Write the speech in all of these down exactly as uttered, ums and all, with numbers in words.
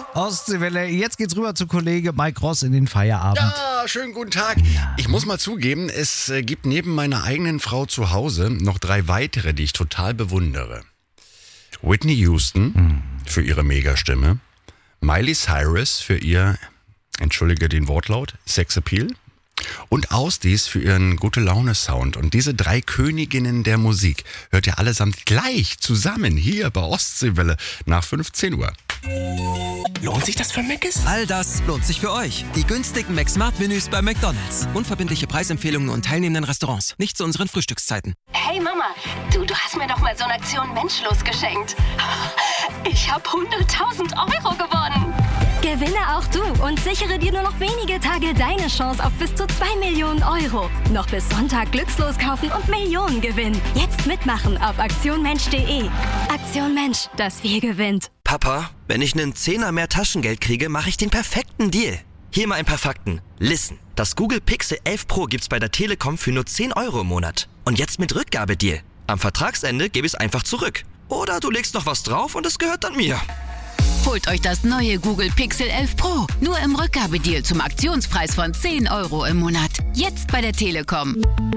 Ostseewelle. Jetzt geht's rüber zu Kollege Mike Ross in den Feierabend. Ja, schönen guten Tag. Ich muss mal zugeben, es äh, gibt neben meiner eigenen Frau zu Hause noch drei weitere, die ich total bewundere. Whitney Houston hm. für ihre Megastimme, Miley Cyrus für ihr, entschuldige den Wortlaut, Sexappeal und Ausdies für ihren Gute-Laune-Sound. Und diese drei Königinnen der Musik hört ihr allesamt gleich zusammen hier bei Ostseewelle nach fünfzehn Uhr. Lohnt sich das für Mc's? All das lohnt sich für euch. Die günstigen McSmart-Menüs bei McDonald's. Unverbindliche Preisempfehlungen und teilnehmenden Restaurants. Nicht zu unseren Frühstückszeiten. Hey Mama, du, du hast mir doch mal so eine Aktion Menschlos geschenkt. Ich habe hunderttausend Euro gewonnen. Gewinne auch du und sichere dir nur noch wenige Tage deine Chance auf bis zu zwei Millionen Euro. Noch bis Sonntag glückslos kaufen und Millionen gewinnen. Jetzt mitmachen auf aktionmensch punkt de. Aktion Mensch, das Wir gewinnt. Papa, wenn ich einen Zehner mehr Taschengeld kriege, mache ich den perfekten Deal. Hier mal ein paar Fakten. Listen, das Google Pixel elf Pro gibt's bei der Telekom für nur zehn Euro im Monat. Und jetzt mit Rückgabedeal. Am Vertragsende gebe ich es einfach zurück. Oder du legst noch was drauf und es gehört dann mir. Holt euch das neue Google Pixel elf Pro. Nur im Rückgabedeal zum Aktionspreis von zehn Euro im Monat. Jetzt bei der Telekom.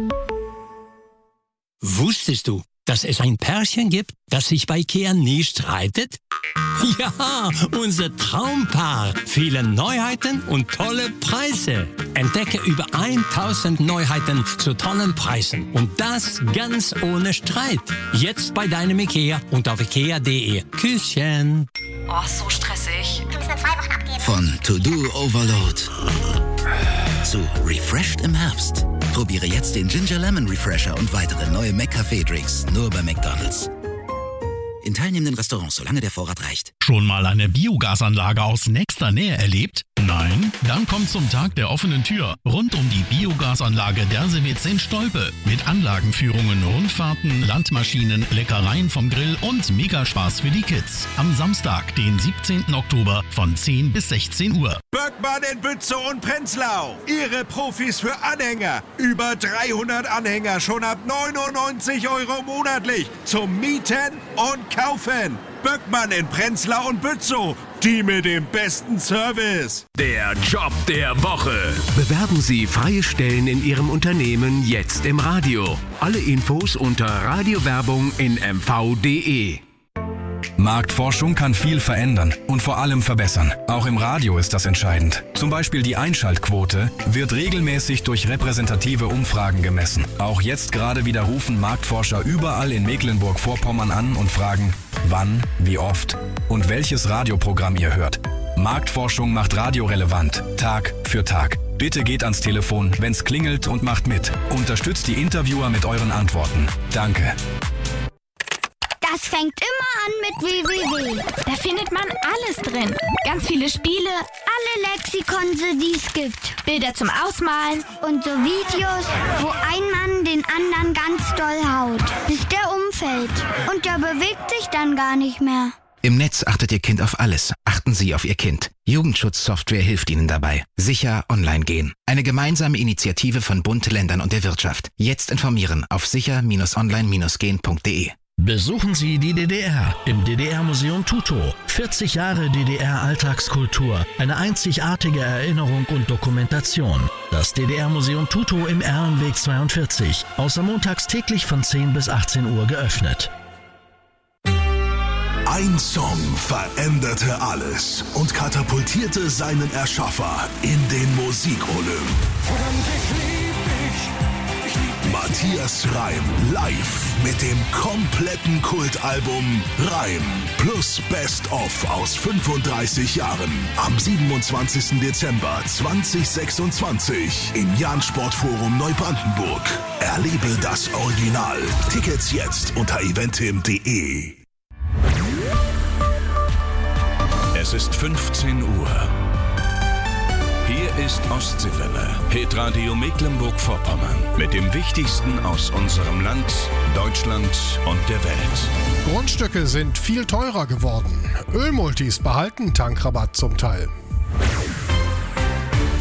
Wusstest du, dass es ein Pärchen gibt, das sich bei Ikea nie streitet? Ja, unser Traumpaar. Viele Neuheiten und tolle Preise. Entdecke über tausend Neuheiten zu tollen Preisen. Und das ganz ohne Streit. Jetzt bei deinem Ikea und auf ikea punkt de. Küsschen. Oh, so stressig. Wir müssen in zwei Wochen abgeben. Von To-Do Overload zu Refreshed im Herbst. Probiere jetzt den Ginger Lemon Refresher und weitere neue McCafé-Drinks nur bei McDonald's. In teilnehmenden Restaurants, solange der Vorrat reicht. Schon mal eine Biogasanlage aus nächster Nähe erlebt? Nein? Dann kommt zum Tag der offenen Tür rund um die Biogasanlage Dersewitz in Stolpe. Mit Anlagenführungen, Rundfahrten, Landmaschinen, Leckereien vom Grill und Megaspaß für die Kids. Am Samstag, den siebzehnten Oktober von zehn bis sechzehn Uhr. Böckmann in Bützow und Prenzlau. Ihre Profis für Anhänger. Über dreihundert Anhänger schon ab neunundneunzig Euro monatlich. Zum Mieten und Kaufen. Böckmann in Prenzlau und Bützow. Die mit dem besten Service. Der Job der Woche. Bewerben Sie freie Stellen in Ihrem Unternehmen jetzt im Radio. Alle Infos unter Radiowerbung in m v punkt de. Marktforschung kann viel verändern und vor allem verbessern. Auch im Radio ist das entscheidend. Zum Beispiel die Einschaltquote wird regelmäßig durch repräsentative Umfragen gemessen. Auch jetzt gerade wieder rufen Marktforscher überall in Mecklenburg-Vorpommern an und fragen, wann, wie oft und welches Radioprogramm ihr hört. Marktforschung macht Radio relevant, Tag für Tag. Bitte geht ans Telefon, wenn's klingelt und macht mit. Unterstützt die Interviewer mit euren Antworten. Danke. Das fängt immer an mit www. Da findet man alles drin. Ganz viele Spiele, alle Lexikonse, die es gibt. Bilder zum Ausmalen und so Videos, wo ein Mann den anderen ganz doll haut, bis der umfällt. Und der bewegt sich dann gar nicht mehr. Im Netz achtet Ihr Kind auf alles. Achten Sie auf Ihr Kind. Jugendschutzsoftware hilft Ihnen dabei. Sicher online gehen. Eine gemeinsame Initiative von Bund, Ländern und der Wirtschaft. Jetzt informieren auf sicher online gehen punkt de. Besuchen Sie die D D R im D D R-Museum Tutow. vierzig Jahre D D R-Alltagskultur, eine einzigartige Erinnerung und Dokumentation. Das D D R-Museum Tutow im Erlenweg zweiundvierzig, außer montags täglich von zehn bis achtzehn Uhr geöffnet. Ein Song veränderte alles und katapultierte seinen Erschaffer in den Musikolymp. Matthias Reim live mit dem kompletten Kultalbum Reim plus Best of aus fünfunddreißig Jahren am siebenundzwanzigsten Dezember zweitausendsechsundzwanzig im Jahn-Sportforum Neubrandenburg. Erlebe das Original. Tickets jetzt unter eventim punkt de. Es ist fünfzehn Uhr. Hier ist Ostseewelle, Hitradio Mecklenburg-Vorpommern mit dem Wichtigsten aus unserem Land, Deutschland und der Welt. Grundstücke sind viel teurer geworden. Ölmultis behalten Tankrabatt zum Teil.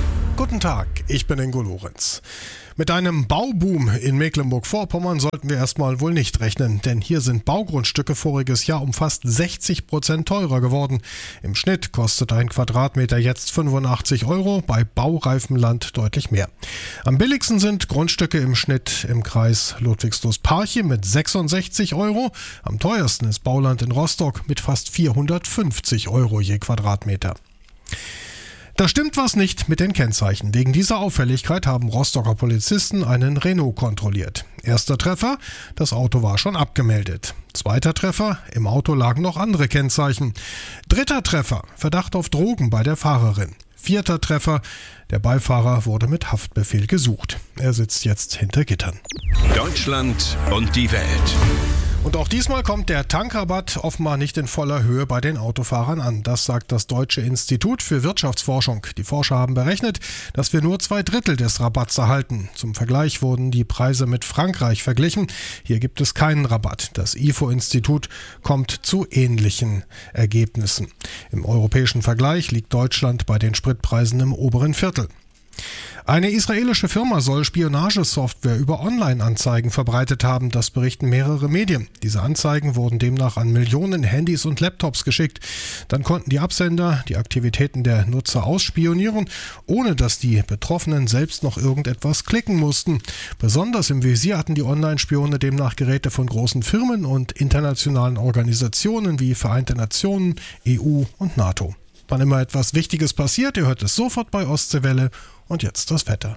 Guten Tag, ich bin Ingo Lorenz. Mit einem Bauboom in Mecklenburg-Vorpommern sollten wir erstmal wohl nicht rechnen, denn hier sind Baugrundstücke voriges Jahr um fast sechzig Prozent teurer geworden. Im Schnitt kostet ein Quadratmeter jetzt fünfundachtzig Euro, bei baureifem Land deutlich mehr. Am billigsten sind Grundstücke im Schnitt im Kreis Ludwigslust-Parchim mit sechsundsechzig Euro. Am teuersten ist Bauland in Rostock mit fast vierhundertfünfzig Euro je Quadratmeter. Da stimmt was nicht mit den Kennzeichen. Wegen dieser Auffälligkeit haben Rostocker Polizisten einen Renault kontrolliert. Erster Treffer, das Auto war schon abgemeldet. Zweiter Treffer, im Auto lagen noch andere Kennzeichen. Dritter Treffer, Verdacht auf Drogen bei der Fahrerin. Vierter Treffer, der Beifahrer wurde mit Haftbefehl gesucht. Er sitzt jetzt hinter Gittern. Deutschland und die Welt. Und auch diesmal kommt der Tankrabatt offenbar nicht in voller Höhe bei den Autofahrern an. Das sagt das Deutsche Institut für Wirtschaftsforschung. Die Forscher haben berechnet, dass wir nur zwei Drittel des Rabatts erhalten. Zum Vergleich wurden die Preise mit Frankreich verglichen. Hier gibt es keinen Rabatt. Das I F O-Institut kommt zu ähnlichen Ergebnissen. Im europäischen Vergleich liegt Deutschland bei den Spritpreisen im oberen Viertel. Eine israelische Firma soll Spionagesoftware über Online-Anzeigen verbreitet haben, das berichten mehrere Medien. Diese Anzeigen wurden demnach an Millionen Handys und Laptops geschickt. Dann konnten die Absender die Aktivitäten der Nutzer ausspionieren, ohne dass die Betroffenen selbst noch irgendetwas klicken mussten. Besonders im Visier hatten die Online-Spione demnach Geräte von großen Firmen und internationalen Organisationen wie Vereinte Nationen, E U und NATO. Wann immer etwas Wichtiges passiert, ihr hört es sofort bei Ostseewelle. Und jetzt das Wetter.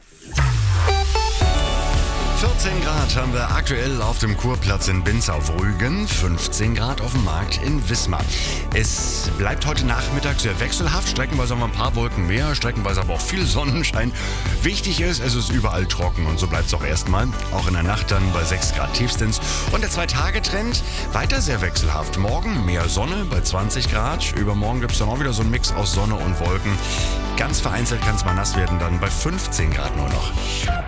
vierzehn Grad haben wir aktuell auf dem Kurplatz in Binz auf Rügen, fünfzehn Grad auf dem Markt in Wismar. Es bleibt heute Nachmittag sehr wechselhaft, streckenweise haben wir ein paar Wolken mehr, streckenweise aber auch viel Sonnenschein. Wichtig ist, es ist überall trocken und so bleibt es auch erstmal, auch in der Nacht dann bei sechs Grad tiefstens. Und der Zwei-Tage-Trend weiter sehr wechselhaft. Morgen mehr Sonne bei zwanzig Grad, übermorgen gibt es dann auch wieder so einen Mix aus Sonne und Wolken. Ganz vereinzelt kann es mal nass werden, dann bei fünfzehn Grad nur noch.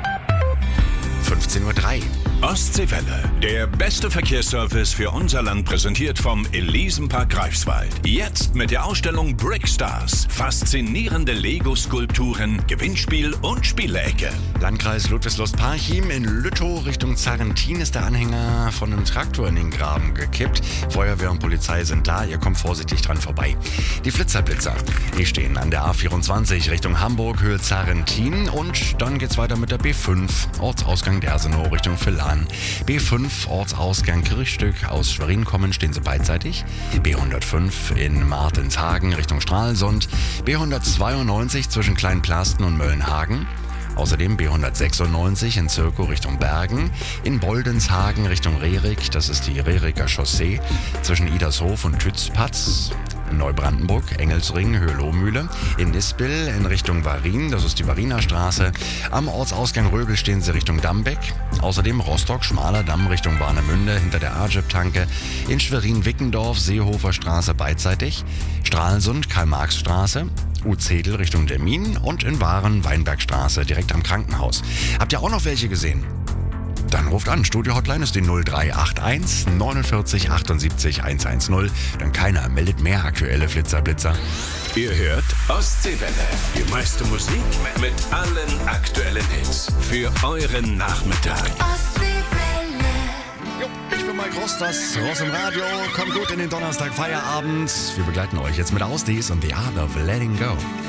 fünfzehn Uhr drei. Ostseewelle, der beste Verkehrsservice für unser Land, präsentiert vom Elisenpark Greifswald. Jetzt mit der Ausstellung Brickstars. Faszinierende Lego-Skulpturen, Gewinnspiel und Spielecke. Landkreis Ludwigslust-Parchim in Lüttow Richtung Zarrentin ist der Anhänger von einem Traktor in den Graben gekippt. Feuerwehr und Polizei sind da, ihr kommt vorsichtig dran vorbei. Die Flitzerblitzer, die stehen an der A vierundzwanzig Richtung Hamburg, Höhe Zarrentin, und dann geht's weiter mit der B fünf, Ortsausgang Dersenow Richtung Villan. B fünf, Ortsausgang Kirchstück, aus Schwerin kommen, stehen sie beidseitig. B hundertfünf in Martenshagen Richtung Stralsund. B hundertzweiundneunzig zwischen Kleinplasten und Möllenhagen. Außerdem B hundertsechsundneunzig in Zirkow Richtung Bergen. In Boldenshagen Richtung Rerik, das ist die Reriker Chaussee. Zwischen Idershof und Tützpatz. In Neubrandenburg, Engelsring, Höhe Lohmühle. In Nispel in Richtung Varin, das ist die Variner Straße. Am Ortsausgang Röbel stehen sie Richtung Dambeck. Außerdem Rostock, Schmaler Damm Richtung Warnemünde hinter der Arjeb-Tanke. In Schwerin-Wickendorf, Seehofer Straße beidseitig. Stralsund, Karl-Marx-Straße. Uzedel Richtung Dermin und in Waren, Weinbergstraße direkt am Krankenhaus. Habt ihr auch noch welche gesehen? Dann ruft an. Studio-Hotline ist die null drei acht eins neunundvierzig achtundsiebzig hundertzehn. Dann keiner meldet mehr aktuelle Flitzerblitzer. Ihr hört Ostseewelle. Die meiste Musik mit allen aktuellen Hits. Für euren Nachmittag. Ostseewelle. Jo, ich bin Mike Ross, das Ross im Radio. Kommt gut in den Donnerstag Feierabend. Wir begleiten euch jetzt mit Ausdies und The Art of Letting Go.